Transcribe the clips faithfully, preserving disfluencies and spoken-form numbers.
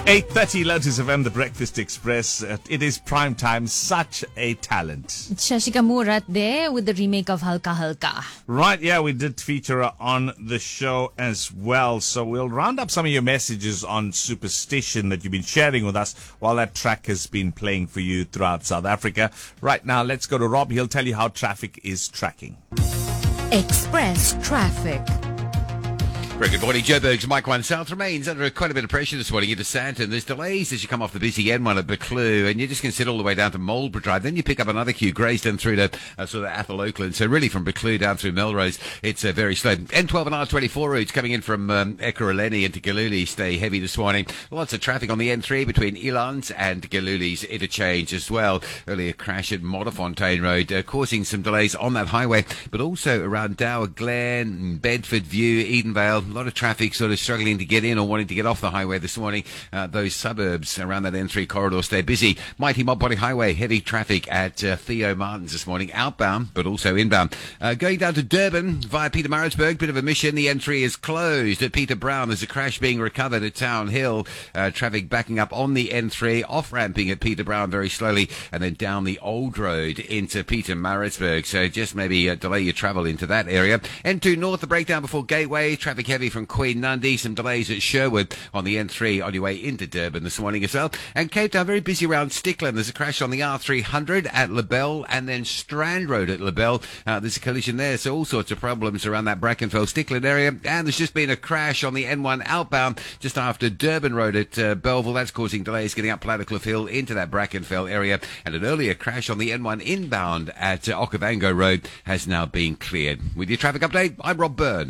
eight thirty Lotus F M, The Breakfast Express. Uh, it is prime time. Such a talent. Shashika Murat there with the remake of Halka Halka. Right, yeah, we did feature her on the show as well. So we'll round up some of your messages on Superstition that you've been sharing with us while that track has been playing for you throughout South Africa. Right now, let's go to Rob. He'll tell you how traffic is tracking. Express traffic. Very good morning. Joburg's Mike one South remains under quite a bit of pressure this morning into Sandton. There's delays as you come off the busy N one at Buccleuch, and you just can sit all the way down to Marlborough Drive. Then you pick up another queue, Greyston through to uh, sort of Athol Oakland. So really from Buccleuch down through Melrose, it's uh, very slow. N twelve and R twenty-four routes coming in from um, Ekurhuleni into Giluli stay heavy this morning. Lots of traffic on the N three between Elands and Giluli's interchange as well. Earlier crash at Modderfontein Road uh, causing some delays on that highway, but also around Dower Glen, Bedford View, Edenvale. A lot of traffic sort of struggling to get in or wanting to get off the highway this morning. Uh, those suburbs around that N three corridor stay busy. Mighty Mob Body Highway, heavy traffic at uh, Theo Martins this morning, outbound but also inbound. Uh, going down to Durban via Pietermaritzburg, bit of a mission. The N three is closed at Peter Brown. There's a crash being recovered at Town Hill. Uh, traffic backing up on the N three, off-ramping at Peter Brown very slowly, and then down the old road into Pietermaritzburg. So just maybe uh, delay your travel into that area. N two North, the breakdown before Gateway. Traffic heavy from Queen Nundy, some delays at Sherwood on the N three on your way into Durban this morning as well. And Cape Town, very busy around Stickland. There's a crash on the R three hundred at LaBelle, and then Strand Road at LaBelle. Uh, there's a collision there, so all sorts of problems around that Brackenfell Stickland area. And there's just been a crash on the N one outbound just after Durban Road at uh, Belleville. That's causing delays getting up Plattercliff Hill into that Brackenfell area. And an earlier crash on the N one inbound at uh, Okavango Road has now been cleared. With your traffic update, I'm Rob Byrne.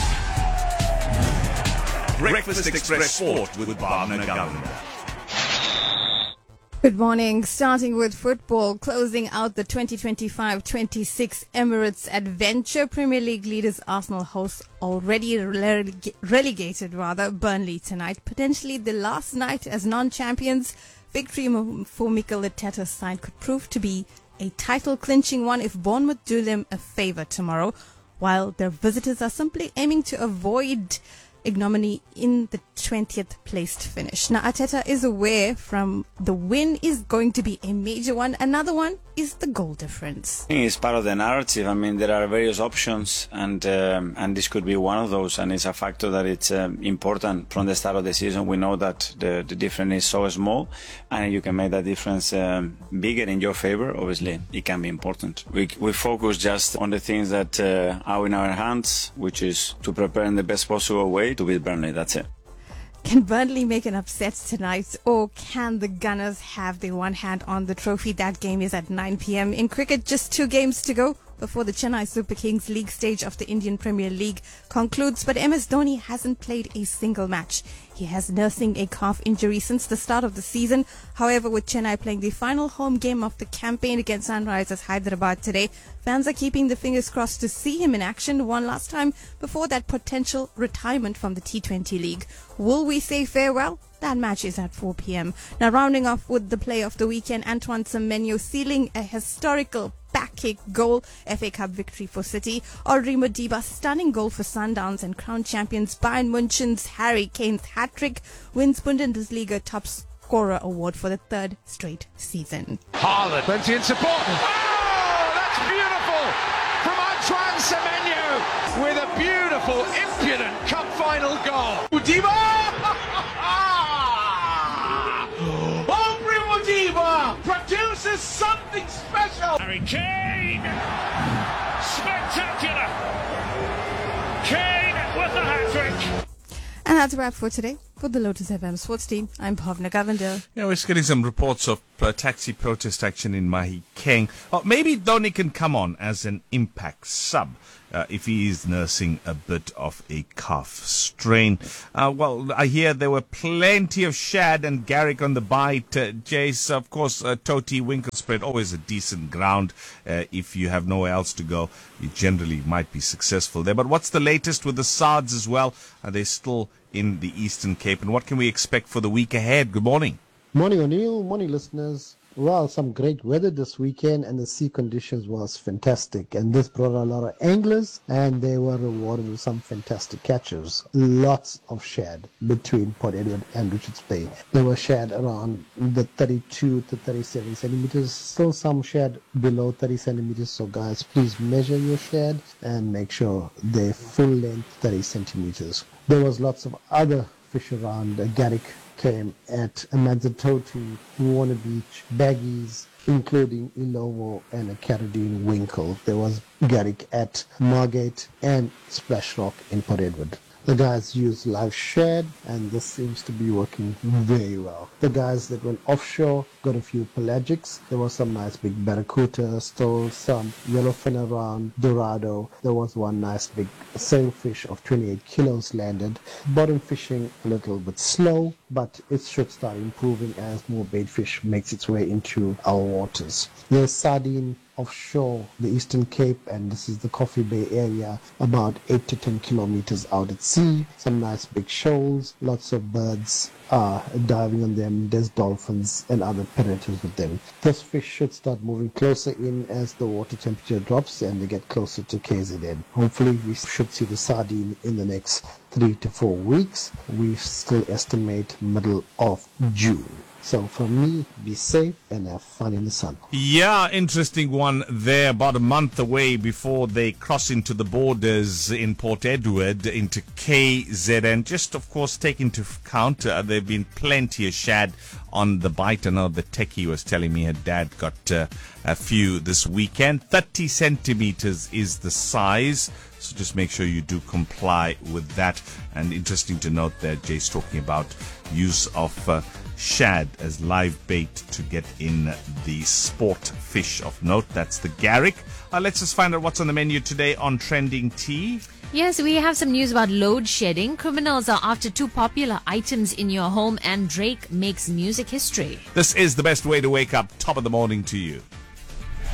Breakfast Express Sport with Bhavna Governor. Good morning. Starting with football, closing out the twenty twenty-five twenty-six Emirates Adventure. Premier League leaders Arsenal hosts already releg- relegated rather Burnley tonight. Potentially the last night as non-champions. Victory for Mikel Arteta's side could prove to be a title-clinching one if Bournemouth do them a favour tomorrow, while their visitors are simply aiming to avoid ignominy in the twentieth placed finish. Now, Arteta is aware from the win is going to be a major one. Another one is the goal difference. I think it's part of the narrative. I mean, there are various options, and um, and this could be one of those, and it's a factor that it's um, important from the start of the season. We know that the, the difference is so small, and you can make that difference um, bigger in your favor. Obviously, it can be important. We, we focus just on the things that uh, are in our hands, which is to prepare in the best possible way to beat Burnley. That's it. Can Burnley make an upset tonight, or can the Gunners have their one hand on the trophy? That game is at nine p.m. In cricket, just two games to go before the Chennai Super Kings league stage of the Indian Premier League concludes. But M S Dhoni hasn't played a single match. He has nursing a calf injury since the start of the season. However, with Chennai playing the final home game of the campaign against Sunrisers Hyderabad today, fans are keeping the fingers crossed to see him in action one last time before that potential retirement from the T twenty League. Will we say farewell? That match is at four p.m. Now, rounding off with the play of the weekend, Antoine Semenyo sealing a historical back-kick goal, F A Cup victory for City. Audrey Modiba stunning goal for Sundowns, and crown champions Bayern München's Harry Kane's hat-trick wins Bundesliga top scorer award for the third straight season. Haaland, plenty in support. Oh, that's beautiful from Antoine Semenyo with a beautiful, impudent cup final goal. Modiba! Aubrey Modiba produces something special. Harry Kane, spectacular. Kane with the hat-trick. And that's a wrap for today. For the Lotus F M Sports Team, I'm Bhavna Govender. Yeah, we're just getting some reports of uh, taxi protest action in Mahikeng. Or maybe Dhoni can come on as an impact sub uh, if he is nursing a bit of a calf strain. Uh, well, I hear there were plenty of Shad and Garrick on the bite. Uh, Jace, of course, uh, Toti, Winkle spread, always a decent ground. Uh, if you have nowhere else to go, you generally might be successful there. But what's the latest with the Sards as well? Are they still in the Eastern Cape, and what can we expect for the week ahead? Good morning. Morning, O'Neill. Morning, listeners. Well, some great weather this weekend, and the sea conditions was fantastic, and this brought a lot of anglers, and they were rewarded with some fantastic catches. Lots of shad between Port Edward and Richards Bay. There were shad around the thirty-two to thirty-seven centimeters, still some shad below thirty centimeters, so guys, please measure your shad and make sure they're full length thirty centimeters. There was lots of other fish around. uh, Garrick came at Amazatoti, Warner Beach, Baggies, including Ilovo and a Carradine Winkle. There was Garrick at Margate and Splash Rock in Port Edward. The guys used live shad, and this seems to be working very well. The guys that went offshore got a few pelagics. There was some nice big barracuda, still some yellowfin around, dorado. There was one nice big sailfish of twenty-eight kilos landed. Bottom fishing a little bit slow, but it should start improving as more bait fish makes its way into our waters. There's sardine offshore the Eastern Cape, and this is the Coffee Bay area, about eight to ten kilometers out at sea. Some nice big shoals, lots of birds are diving on them. There's dolphins and other predators with them. This fish should start moving closer in as the water temperature drops and they get closer to K Z N. Hopefully we should see the sardine in the next three to four weeks. We still estimate middle of June. So from me, be safe and have fun in the sun. Yeah, interesting one there. About a month away before they cross into the borders in Port Edward into K Z N. Just, of course, take into account uh, there have been plenty of shad on the bite. I know the techie was telling me her dad got uh, a few this weekend. thirty centimeters is the size. So just make sure you do comply with that. And interesting to note that Jay's talking about use of uh, shad as live bait to get in the sport fish of note. That's the Garrick. Uh, let's just find out what's on the menu today on Trending Tea. Yes, we have some news about load shedding. Criminals are after two popular items in your home, and Drake makes music history. This is the best way to wake up. Top of the morning to you.